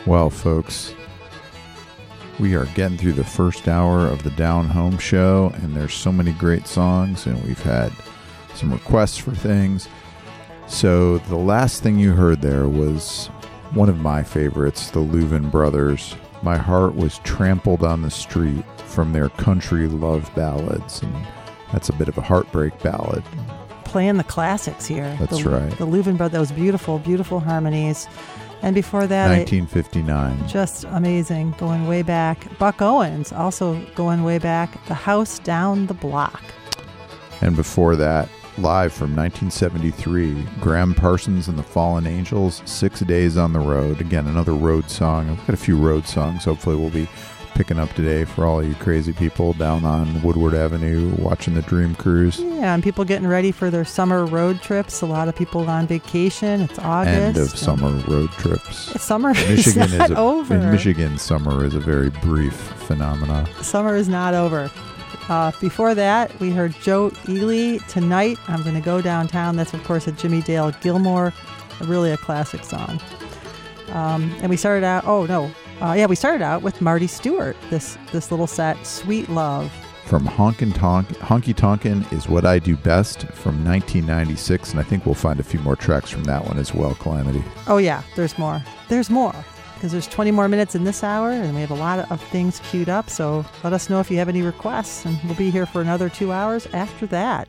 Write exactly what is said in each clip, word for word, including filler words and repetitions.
Well, folks, we are getting through the first hour of the Down Home show, and there's so many great songs, and we've had some requests for things. So the last thing you heard there was one of my favorites, the Louvin Brothers. My Heart Was Trampled on the Street, from their country love ballads, and that's a bit of a heartbreak ballad. Playing the classics here. That's the, right. The Louvin Brothers, those beautiful, beautiful harmonies. And before that, nineteen fifty-nine. I, just amazing, going way back. Buck Owens, also going way back. The House Down the Block. And before that, live from nineteen seventy-three, Graham Parsons and the Fallen Angels, Six Days on the Road. Again, another road song. I've got a few road songs hopefully we'll be picking up today for all you crazy people down on Woodward Avenue watching the Dream Cruise. Yeah, and people getting ready for their summer road trips. A lot of people on vacation. It's August. End of summer road trips. Summer Michigan is not is a, over. In Michigan, summer is a very brief phenomenon. Summer is not over. Uh, before that, we heard Joe Ely, Tonight I'm Going to Go Downtown. That's, of course, a Jimmy Dale Gilmore, really a classic song. Um, and we started out, oh, no, uh, yeah, we started out with Marty Stewart, this this little set, Sweet Love. From Honkin' Tonk, Honky Tonkin' Is What I Do Best from nineteen ninety-six, and I think we'll find a few more tracks from that one as well, Calamity. Oh, yeah, there's more. There's more. Because there's twenty more minutes in this hour, and we have a lot of things queued up, so let us know if you have any requests, and we'll be here for another two hours after that.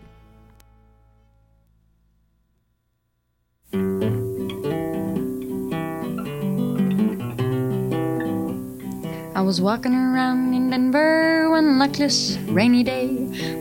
I was walking around in Denver one luckless rainy day.